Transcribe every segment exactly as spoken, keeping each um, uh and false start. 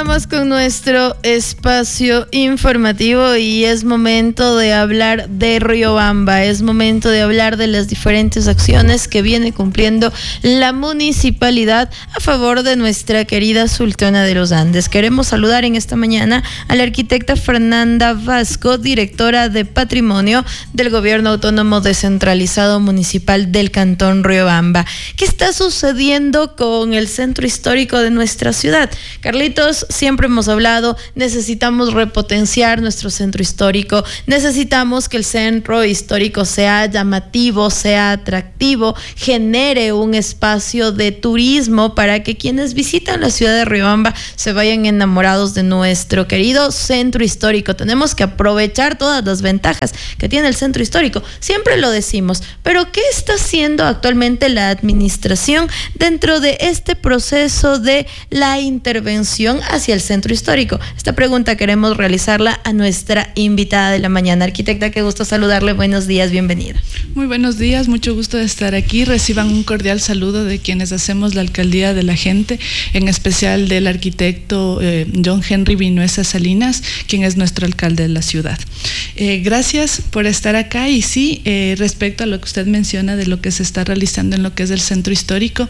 Continuamos con nuestro espacio informativo y es momento de hablar de Riobamba, es momento de hablar de las diferentes acciones que viene cumpliendo la municipalidad a favor de nuestra querida Sultana de los Andes. Queremos saludar en esta mañana a la arquitecta Fernanda Vasco, directora de Patrimonio del Gobierno Autónomo Descentralizado Municipal del Cantón Riobamba. ¿Qué está sucediendo con el centro histórico de nuestra ciudad? Carlitos, siempre hemos hablado, necesitamos repotenciar nuestro centro histórico, necesitamos que el centro histórico sea llamativo, sea atractivo, genere un espacio de turismo para que quienes visitan la ciudad de Riobamba se vayan enamorados de nuestro querido centro histórico. Tenemos que aprovechar todas las ventajas que tiene el centro histórico, siempre lo decimos, pero ¿qué está haciendo actualmente la administración dentro de este proceso de la intervención hacia el centro histórico? Esta pregunta queremos realizarla a nuestra invitada de la mañana. Arquitecta, qué gusto saludarle, buenos días, bienvenida. Muy buenos días, mucho gusto de estar aquí. Reciban un cordial saludo de quienes hacemos la alcaldía de la gente, en especial del arquitecto eh, John Henry Vinuesa Salinas, quien es nuestro alcalde de la ciudad. Eh, gracias por estar acá y sí, eh, respecto a lo que usted menciona de lo que se está realizando en lo que es el centro histórico,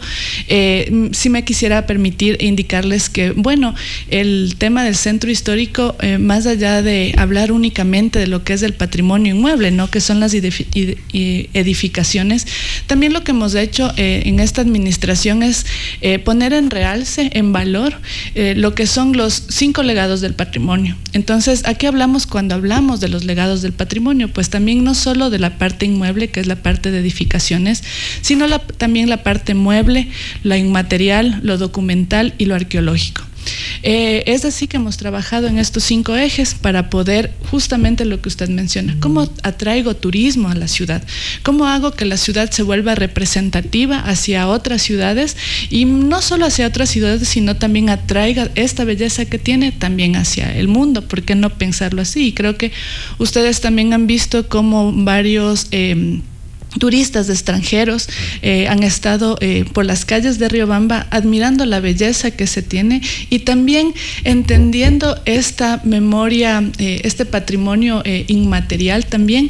eh, sí me quisiera permitir indicarles que bueno, el tema del centro histórico, eh, más allá de hablar únicamente de lo que es el patrimonio inmueble, ¿no?, que son las edificaciones, también lo que hemos hecho eh, en esta administración es eh, poner en realce, en valor, eh, lo que son los cinco legados del patrimonio. Entonces, ¿a qué hablamos cuando hablamos de los legados del patrimonio? Pues también no solo de la parte inmueble, que es la parte de edificaciones, sino la, también la parte mueble, la inmaterial, lo documental y lo arqueológico. Eh, es así que hemos trabajado en estos cinco ejes para poder, justamente lo que usted menciona, cómo atraigo turismo a la ciudad, cómo hago que la ciudad se vuelva representativa hacia otras ciudades y no solo hacia otras ciudades, sino también atraiga esta belleza que tiene también hacia el mundo. ¿Por qué no pensarlo así? Y creo que ustedes también han visto cómo varios eh, turistas extranjeros eh, han estado eh, por las calles de Riobamba admirando la belleza que se tiene y también entendiendo esta memoria, eh, este patrimonio eh, inmaterial también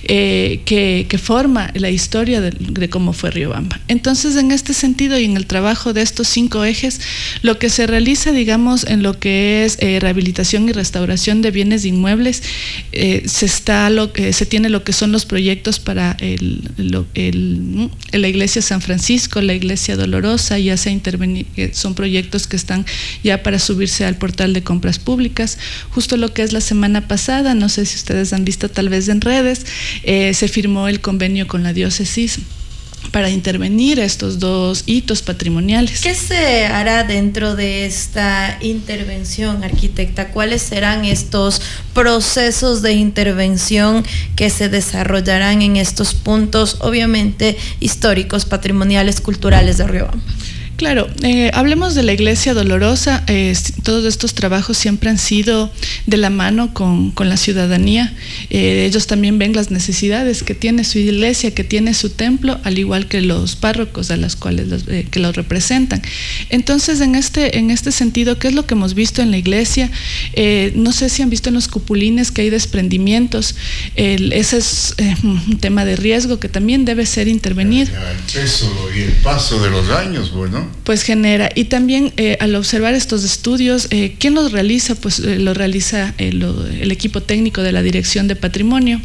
eh, que, que forma la historia de, de cómo fue Riobamba. Entonces, en este sentido y en el trabajo de estos cinco ejes, lo que se realiza, digamos, en lo que es eh, rehabilitación y restauración de bienes inmuebles, eh, se está lo que se tiene lo que son los proyectos para el Lo, el, la iglesia San Francisco, la iglesia Dolorosa, ya se interveni, son proyectos que están ya para subirse al portal de compras públicas. Justo lo que es la semana pasada, no sé si ustedes han visto tal vez en redes, eh, se firmó el convenio con la diócesis para intervenir estos dos hitos patrimoniales. ¿Qué se hará dentro de esta intervención, arquitecta? ¿Cuáles serán estos procesos de intervención que se desarrollarán en estos puntos, obviamente históricos, patrimoniales, culturales de Riobamba? Claro, eh, hablemos de la iglesia Dolorosa. Eh, todos estos trabajos siempre han sido de la mano con, con la ciudadanía. Eh, ellos también ven las necesidades que tiene su iglesia, que tiene su templo, al igual que los párrocos a las cuales los, eh, que los representan. Entonces, en este, en este sentido, ¿qué es lo que hemos visto en la iglesia? Eh, no sé si han visto en los cupulines que hay desprendimientos. El, ese es eh, un tema de riesgo que también debe ser intervenido. El peso y el paso de los años, bueno. Pues genera, y también eh, al observar estos estudios, eh, ¿quién los realiza? Pues eh, lo realiza eh, lo, el equipo técnico de la Dirección de Patrimonio.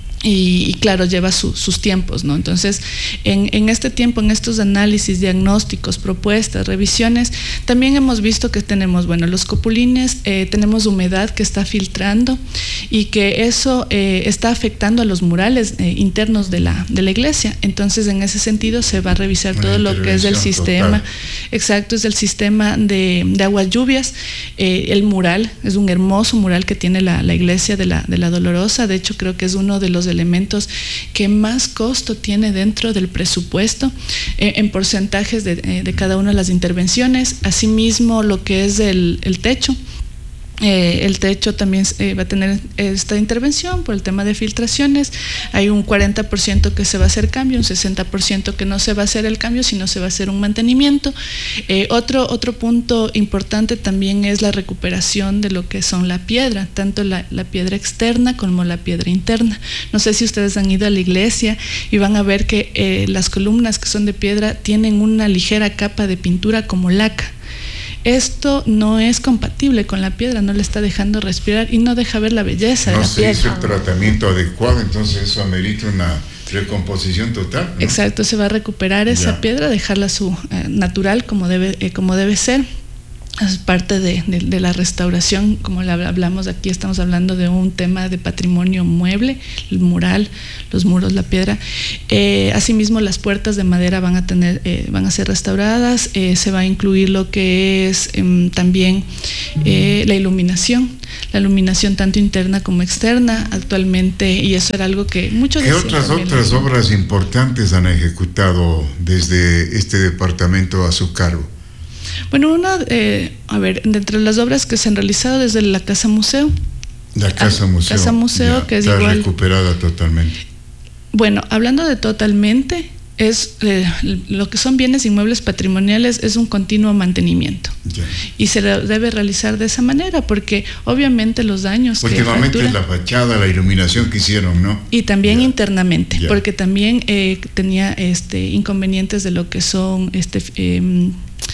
Y, y claro, lleva su, sus tiempos, ¿no? Entonces, en, en este tiempo, en estos análisis, diagnósticos, propuestas, revisiones, también hemos visto que tenemos, bueno, los cupulines, eh, tenemos humedad que está filtrando y que eso eh, está afectando a los murales eh, internos de la, de la iglesia. Entonces, en ese sentido, se va a revisar todo lo que es el sistema, total. Exacto, es el sistema de, de aguas lluvias, eh, el mural, es un hermoso mural que tiene la, la iglesia de la, de la Dolorosa. De hecho, creo que es uno de los elementos que más costo tiene dentro del presupuesto eh, en porcentajes de, eh, de cada una de las intervenciones. Asimismo, lo que es el, el techo. Eh, el techo también eh, va a tener esta intervención por el tema de filtraciones. Hay un cuarenta por ciento que se va a hacer cambio, un sesenta por ciento que no se va a hacer el cambio, sino se va a hacer un mantenimiento. Eh, otro, otro punto importante también es la recuperación de lo que son la piedra, tanto la, la piedra externa como la piedra interna. No sé si ustedes han ido a la iglesia y van a ver que eh, las columnas que son de piedra tienen una ligera capa de pintura como laca. Esto no es compatible con la piedra, no le está dejando respirar y no deja ver la belleza de la piedra. No se hizo el tratamiento adecuado, entonces eso amerita una recomposición total, ¿no? Exacto, se va a recuperar esa ya. piedra, dejarla su eh, natural como debe, eh, como debe ser. Es parte de, de, de la restauración, como la hablamos aquí, estamos hablando de un tema de patrimonio mueble, el mural, los muros, la piedra. Eh, asimismo, las puertas de madera van a tener, eh, van a ser restauradas. Eh, se va a incluir lo que es eh, también eh, la iluminación, la iluminación tanto interna como externa. Actualmente, y eso era algo que muchos. ¿Qué otras otras obras importantes han ejecutado desde este departamento a su cargo? Bueno, una, eh, a ver, de entre las obras que se han realizado desde la Casa Museo. La Casa Museo. Casa Museo, ya, que es está igual. recuperada totalmente. Bueno, hablando de totalmente, es eh, lo que son bienes inmuebles patrimoniales es un continuo mantenimiento. Ya. Y se debe realizar de esa manera, porque obviamente los daños últimamente que fractura, la fachada, la iluminación que hicieron, ¿no? Y también ya. internamente, ya. porque también eh, tenía este inconvenientes de lo que son este eh,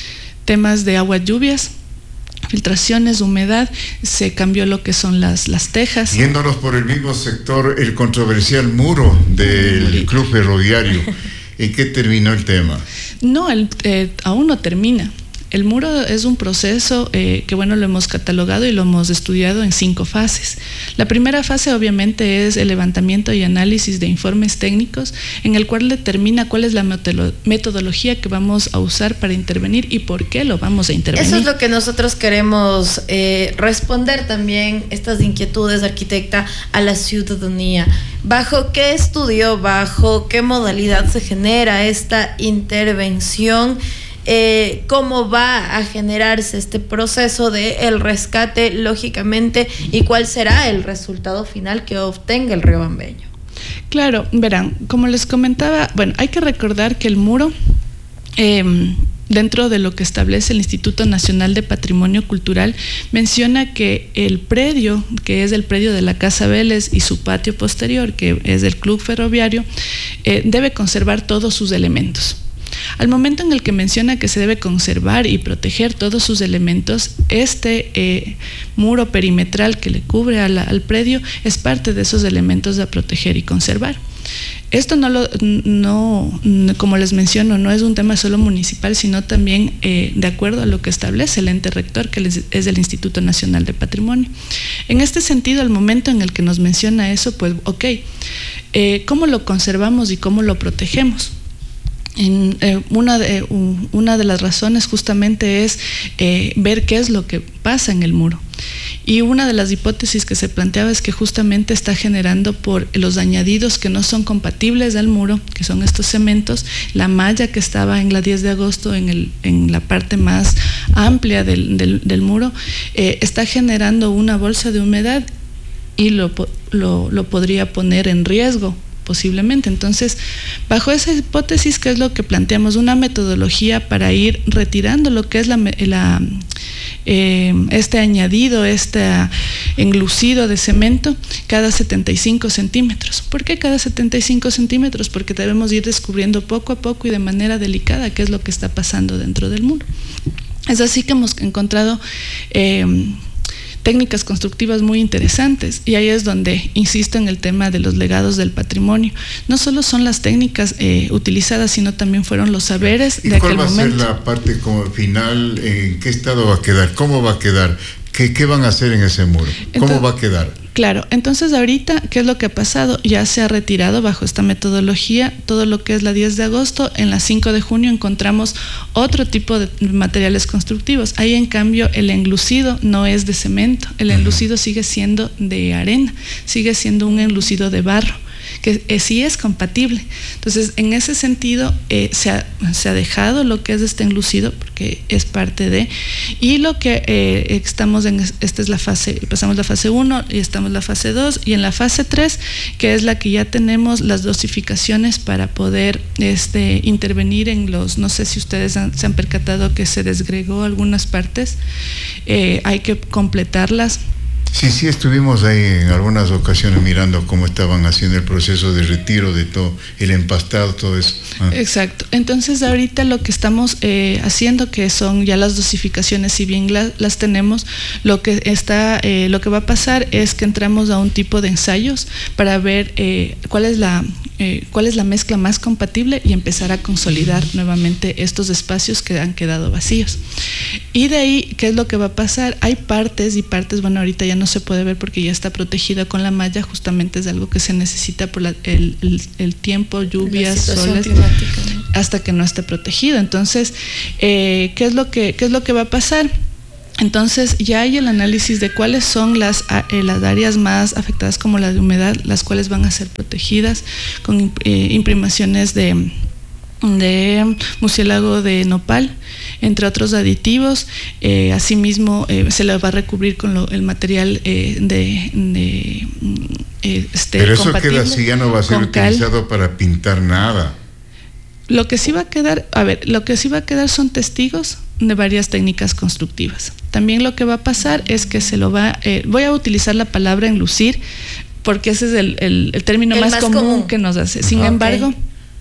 temas de aguas lluvias, filtraciones, humedad. Se cambió lo que son las, las tejas. Yéndonos por el mismo sector, el controversial muro del Club Ferroviario, ¿en qué terminó el tema? No, el, eh, aún no termina. El muro es un proceso eh, que, bueno, lo hemos catalogado y lo hemos estudiado en cinco fases. La primera fase, obviamente, es el levantamiento y análisis de informes técnicos, en el cual determina cuál es la metodología que vamos a usar para intervenir y por qué lo vamos a intervenir. Eso es lo que nosotros queremos eh, responder también, estas inquietudes, arquitecta, a la ciudadanía. ¿Bajo qué estudio, bajo qué modalidad se genera esta intervención? Eh, cómo va a generarse este proceso de el rescate, lógicamente, y cuál será el resultado final que obtenga el riobambeño. Claro, verán, como les comentaba, bueno, hay que recordar que el muro, eh, dentro de lo que establece el Instituto Nacional de Patrimonio Cultural, menciona que el predio, que es el predio de la Casa Vélez, y su patio posterior, que es del Club Ferroviario, eh, debe conservar todos sus elementos. Al momento en el que menciona que se debe conservar y proteger todos sus elementos, este eh, muro perimetral que le cubre a la, al predio es parte de esos elementos a proteger y conservar. Esto no, lo, no, como les menciono, no es un tema solo municipal, sino también eh, de acuerdo a lo que establece el ente rector, que es el Instituto Nacional de Patrimonio. En este sentido, al momento en el que nos menciona eso, pues ok, eh, ¿cómo lo conservamos y cómo lo protegemos? En, eh, una, de, un, una de las razones justamente es eh, ver qué es lo que pasa en el muro. Y una de las hipótesis que se planteaba es que justamente está generando por los añadidos que no son compatibles al muro, que son estos cementos, la malla que estaba en la diez de agosto en, el, en la parte más amplia del, del, del muro, eh, está generando una bolsa de humedad y lo, lo, lo podría poner en riesgo posiblemente. Entonces, bajo esa hipótesis, ¿qué es lo que planteamos? Una metodología para ir retirando lo que es la, la, eh, este añadido, este englucido de cemento cada setenta y cinco centímetros. ¿Por qué cada setenta y cinco centímetros? Porque debemos ir descubriendo poco a poco y de manera delicada qué es lo que está pasando dentro del muro. Es así que hemos encontrado eh, técnicas constructivas muy interesantes, y ahí es donde insisto en el tema de los legados del patrimonio. No solo son las técnicas eh, utilizadas, sino también fueron los saberes de aquel momento. ¿Y cuál va a ser la parte como final? ¿En qué estado va a quedar? ¿Cómo va a quedar? ¿Qué, qué van a hacer en ese muro? ¿Cómo entonces, va a quedar? Claro, entonces ahorita, ¿qué es lo que ha pasado? Ya se ha retirado bajo esta metodología todo lo que es la diez de agosto. En la cinco de junio encontramos otro tipo de materiales constructivos. Ahí, en cambio, el englucido no es de cemento, el englucido sigue siendo de arena, sigue siendo un englucido de barro, que que eh, sí es compatible. Entonces, en ese sentido, eh, se, ha, se ha dejado lo que es este enlucido, porque es parte de, y lo que eh, estamos en, esta es la fase, pasamos la fase uno y estamos en la fase dos, y en la fase tres, que es la que ya tenemos las dosificaciones para poder este, intervenir en los, no sé si ustedes han, se han percatado que se desgregó algunas partes, eh, hay que completarlas. Sí, sí, estuvimos ahí en algunas ocasiones mirando cómo estaban haciendo el proceso de retiro de todo, el empastado, todo eso. Ah. Exacto. Entonces, ahorita lo que estamos eh, haciendo, que son ya las dosificaciones, si bien la, las tenemos, lo que está, eh, lo que va a pasar es que entramos a un tipo de ensayos para ver eh, cuál es la eh, cuál es la mezcla más compatible y empezar a consolidar nuevamente estos espacios que han quedado vacíos. Y de ahí, ¿qué es lo que va a pasar? Hay partes y partes, bueno, ahorita ya no se puede ver porque ya está protegida con la malla, justamente es algo que se necesita por la, el, el, el tiempo, lluvias, soles, hasta que no esté protegido. Entonces, eh, ¿qué es lo que, qué es lo que va a pasar? Entonces ya hay el análisis de cuáles son las, eh, las áreas más afectadas como la de humedad, las cuales van a ser protegidas con eh, imprimaciones de de murciélago de nopal, entre otros aditivos. Eh, asimismo, eh, se le va a recubrir con lo, el material eh, de, de eh, este, pero eso queda así, ya no va a ser utilizado cal. Para pintar nada. Lo que sí va a quedar, a ver, lo que sí va a quedar son testigos de varias técnicas constructivas. También lo que va a pasar es que se lo va, eh, voy a utilizar la palabra enlucir, porque ese es el, el, el término el más, más común, común que nos hace. Sin okay. embargo,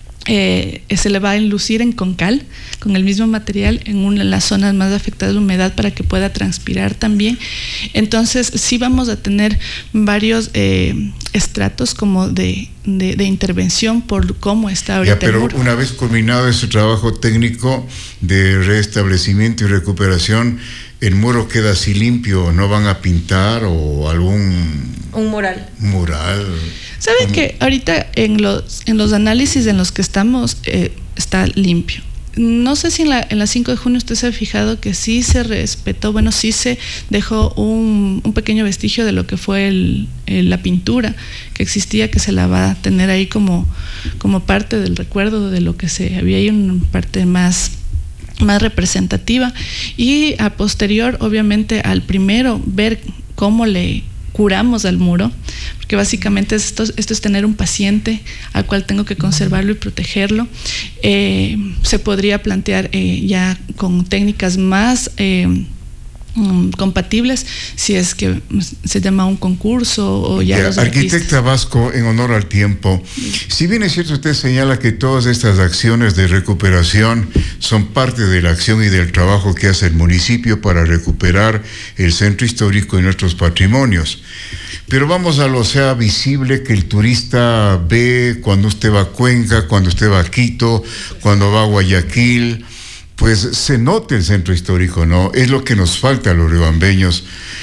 Eh, se le va a enlucir en con cal, con el mismo material en una de las zonas más afectadas de humedad para que pueda transpirar también. Entonces sí vamos a tener varios eh, estratos como de, de, de intervención por cómo está ahorita. Ya, pero el muro. Una vez culminado ese trabajo técnico de restablecimiento y recuperación, el muro queda así limpio, ¿no van a pintar o algún un mural? Mural. ¿Saben que ahorita en los, en los análisis en los que estamos eh, está limpio? No sé si en la, en la cinco de junio usted se ha fijado que sí se respetó, bueno, sí se dejó un, un pequeño vestigio de lo que fue el, el, la pintura que existía, que se la va a tener ahí como, como parte del recuerdo de lo que se había ahí, una parte más más representativa, y a posterior, obviamente, al primero ver cómo le curamos al muro, porque básicamente esto, esto es tener un paciente al cual tengo que conservarlo y protegerlo. Eh, se podría plantear eh, ya con técnicas más eh, um, compatibles, si es que se llama un concurso o ya, ya los arquitecta artistas. Vasco, en honor al tiempo, si bien es cierto, usted señala que todas estas acciones de recuperación son parte de la acción y del trabajo que hace el municipio para recuperar el centro histórico y nuestros patrimonios. Pero vamos a lo sea visible que el turista ve cuando usted va a Cuenca, cuando usted va a Quito, cuando va a Guayaquil, pues se nota el centro histórico, ¿no? Es lo que nos falta a los riobambeños.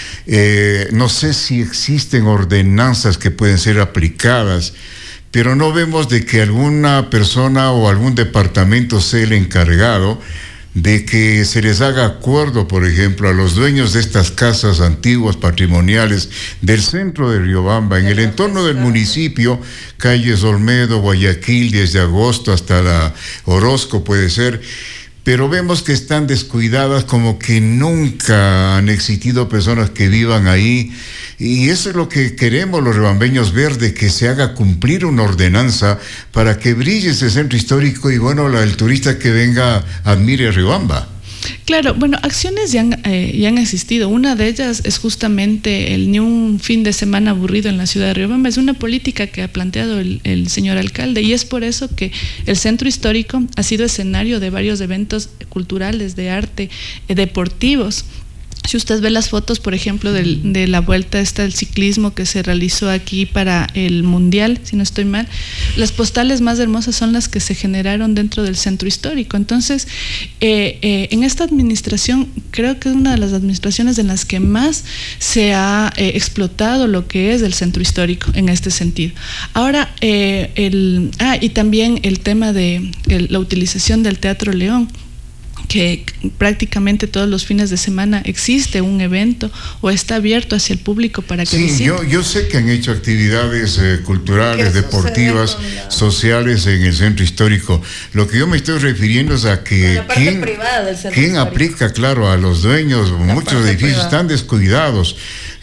Eh, no sé si existen ordenanzas que pueden ser aplicadas, pero no vemos de que alguna persona o algún departamento sea el encargado de que se les haga acuerdo, por ejemplo, a los dueños de estas casas antiguas patrimoniales del centro de Riobamba, en el entorno del municipio, calles Olmedo, Guayaquil, desde Agosto hasta la Orozco puede ser, pero vemos que están descuidadas, como que nunca han existido personas que vivan ahí, y eso es lo que queremos los riobambeños ver, de que se haga cumplir una ordenanza para que brille ese centro histórico y bueno, la, el turista que venga admire Riobamba. Claro, bueno, acciones ya han, eh, ya han existido. Una de ellas es justamente el ni un fin de semana aburrido en la ciudad de Riobamba. Es una política que ha planteado el, el señor alcalde, y es por eso que el centro histórico ha sido escenario de varios eventos culturales, de arte, eh, deportivos. Si usted ve las fotos, por ejemplo, del, de la vuelta esta del ciclismo que se realizó aquí para el Mundial, si no estoy mal, las postales más hermosas son las que se generaron dentro del centro histórico. Entonces, eh, eh, en esta administración, creo que es una de las administraciones en las que más se ha eh, explotado lo que es el centro histórico en este sentido. Ahora, eh, el, ah, y también el tema de el, la utilización del Teatro León, que prácticamente todos los fines de semana existe un evento o está abierto hacia el público para que sí, visite. yo, yo sé que han hecho actividades eh, culturales, deportivas, sociales en el centro histórico. Lo que yo me estoy refiriendo es a que quién, quién aplica, claro, a los dueños, la muchos edificios privada. Están descuidados.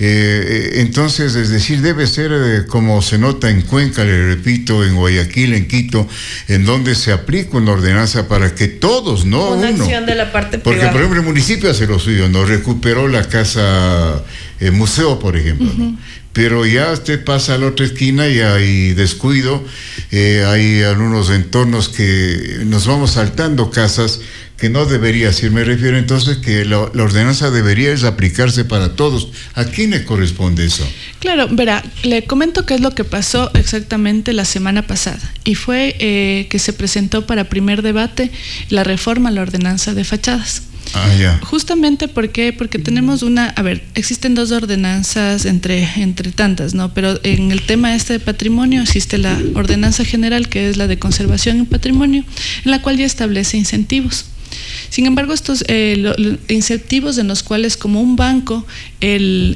Eh, entonces, es decir, debe ser eh, como se nota en Cuenca, le repito, en Guayaquil, en Quito, en donde se aplica una ordenanza para que todos, no una uno. Acción de la parte Porque, privada. por ejemplo, el municipio hace lo suyo, no recuperó la casa eh, museo, por ejemplo, uh-huh. ¿no? Pero ya usted pasa a la otra esquina y hay descuido, eh, hay algunos entornos que nos vamos saltando casas que no debería ser. Me refiero entonces que la, la ordenanza debería es aplicarse para todos. ¿A quién le corresponde eso? Claro, verá, le comento qué es lo que pasó exactamente la semana pasada y fue eh, que se presentó para primer debate la reforma a la ordenanza de fachadas. Ah, ya. Justamente porque porque tenemos una, a ver, existen dos ordenanzas entre entre tantas, ¿no? Pero en el tema este de patrimonio existe la ordenanza general, que es la de conservación y patrimonio, en la cual ya establece incentivos. Sin embargo, estos eh, lo, lo, incentivos en los cuales, como un banco, el,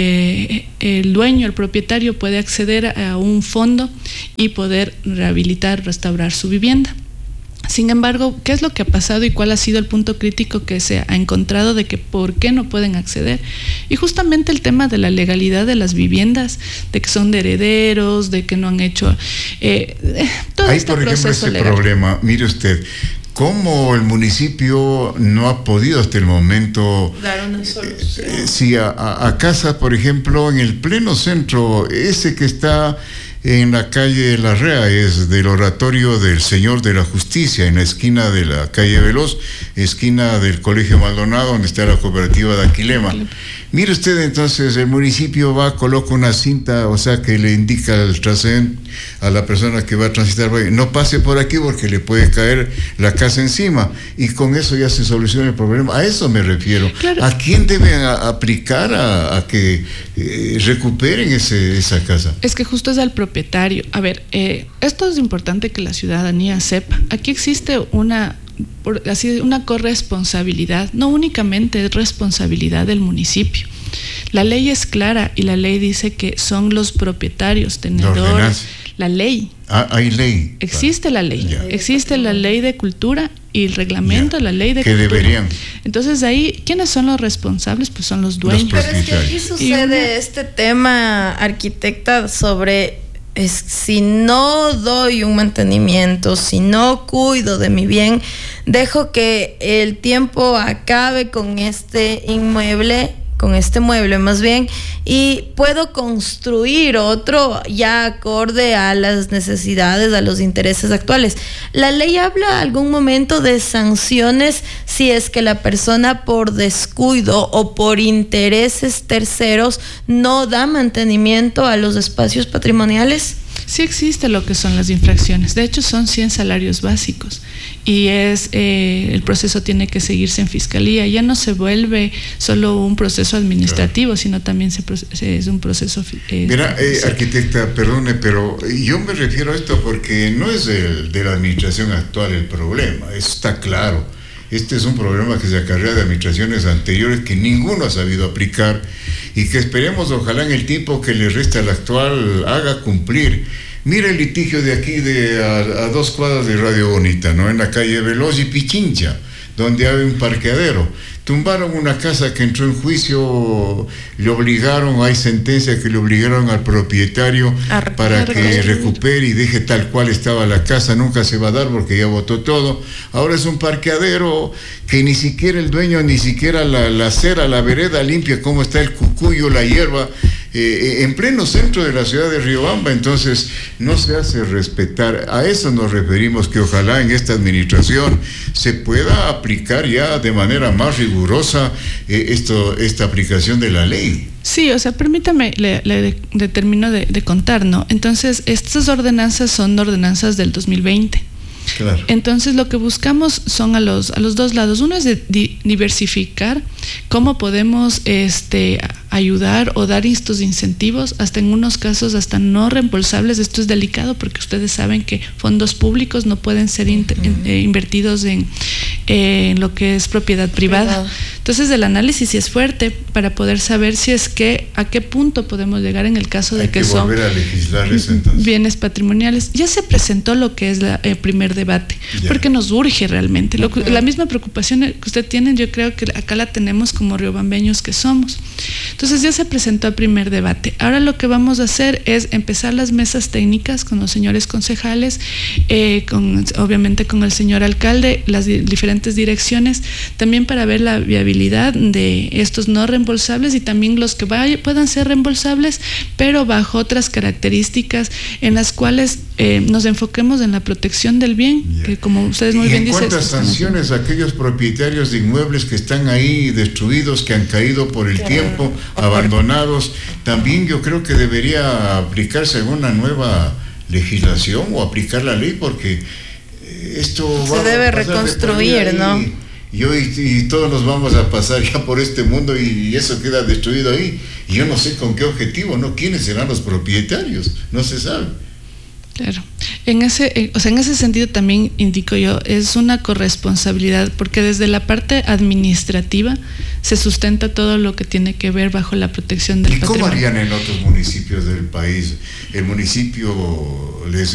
eh, el dueño, el propietario puede acceder a un fondo y poder rehabilitar, restaurar su vivienda. Sin embargo, ¿qué es lo que ha pasado y cuál ha sido el punto crítico que se ha encontrado de que por qué no pueden acceder? Y justamente el tema de la legalidad de las viviendas, de que son de herederos, de que no han hecho eh, todo Hay, este por ejemplo, proceso ese legal. problema. Mire usted, ¿cómo el municipio no ha podido hasta el momento dar una solución? Eh, sí, a, a casas, por ejemplo, en el pleno centro, ese que está en la calle Larrea, es del oratorio del Señor de la Justicia, en la esquina de la calle Veloz, esquina del Colegio Maldonado, donde está la cooperativa de Aquilema. Mire usted, entonces, el municipio va, coloca una cinta, o sea, que le indica al transeúnte, a la persona que va a transitar, no pase por aquí porque le puede caer la casa encima, y con eso ya se soluciona el problema. A eso me refiero. Claro. ¿A quién deben a, aplicar a, a que eh, recuperen ese, esa casa? Es que justo es al propietario. A ver, eh, esto es importante que la ciudadanía sepa. Aquí existe una Por, así, una corresponsabilidad, no únicamente es responsabilidad del municipio. La ley es clara y la ley dice que son los propietarios, tenedores. La ley. Ah, hay ley. Existe claro. la ley. Ya. Existe la ley de cultura y el reglamento de la ley de que cultura. Que deberían. Entonces ahí, ¿quiénes son los responsables? Pues son los dueños. Los Pero es que aquí sucede una... este tema, arquitecta, sobre... Es, si no doy un mantenimiento, si no cuido de mi bien, dejo que el tiempo acabe con este inmueble, con este mueble más bien, y puedo construir otro ya acorde a las necesidades, a los intereses actuales. La ley habla algún momento de sanciones si es que la persona por descuido o por intereses terceros no da mantenimiento a los espacios patrimoniales. Sí existe lo que son las infracciones. De hecho, son cien salarios básicos y es eh, el proceso tiene que seguirse en fiscalía. Ya no se vuelve solo un proceso administrativo, claro, sino también se, es un proceso. Eh, Mira, eh, arquitecta, perdone, pero yo me refiero a esto porque no es el, de la administración actual el problema. Eso está claro. Este es un problema que se acarrea de administraciones anteriores que ninguno ha sabido aplicar y que esperemos, ojalá en el tiempo que le resta al actual haga cumplir. Mira el litigio de aquí de a, a dos cuadras de Radio Bonita, ¿no? En la calle Veloz y Pichincha, donde hay un parqueadero. Tumbaron una casa que entró en juicio, le obligaron, hay sentencia que le obligaron al propietario para que recupere y deje tal cual estaba la casa. Nunca se va a dar porque ya botó todo. Ahora es un parqueadero que ni siquiera el dueño, ni siquiera la, la acera, la vereda limpia, cómo está el cucuyo, la hierba, eh, en pleno centro de la ciudad de Riobamba. Entonces no se hace respetar. A eso nos referimos, que ojalá en esta administración se pueda aplicar ya de manera más rigurosa eh, esto, esta aplicación de la ley. Sí, o sea, permítame, le, le, le termino de, de contar, ¿no? Entonces, estas ordenanzas son ordenanzas del dos mil veinte. Claro. Entonces, lo que buscamos son a los, a los dos lados. Uno es de di, diversificar cómo podemos este, ayudar o dar estos incentivos, hasta en unos casos hasta no reembolsables. Esto es delicado porque ustedes saben que fondos públicos no pueden ser in, uh-huh. eh, invertidos en, eh, en lo que es propiedad privada. Privado. Entonces el análisis sí es fuerte para poder saber si es que a qué punto podemos llegar en el caso de Hay que, que son volver a legislar eso, entonces. Bienes patrimoniales. Ya se presentó lo que es la, el primer debate, ya. porque nos urge realmente. Lo, la misma preocupación que usted tiene, yo creo que acá la tenemos como riobambeños que somos. Entonces ya se presentó el primer debate. Ahora lo que vamos a hacer es empezar las mesas técnicas con los señores concejales, eh, con, obviamente con el señor alcalde, las di- diferentes direcciones, también para ver la viabilidad de estos no reembolsables y también los que vaya, puedan ser reembolsables, pero bajo otras características en las cuales eh, nos enfoquemos en la protección del bien, yeah. que como ustedes muy ¿Y bien en dicen. cuántas sanciones a aquellos propietarios de inmuebles que están ahí destruidos, que han caído por el claro. tiempo, abandonados? También yo creo que debería aplicarse alguna nueva legislación o aplicar la ley, porque esto se va debe a pasar reconstruir, ¿no? Y, y hoy y todos nos vamos a pasar ya por este mundo y eso queda destruido ahí. Y yo no sé con qué objetivo, ¿no? ¿Quiénes serán los propietarios? No se sabe. Claro. En ese, eh, o sea, en ese sentido también indico yo, es una corresponsabilidad, porque desde la parte administrativa se sustenta todo lo que tiene que ver bajo la protección del patrimonio. ¿Y cómo patrimonio. harían en otros municipios del país? ¿El municipio les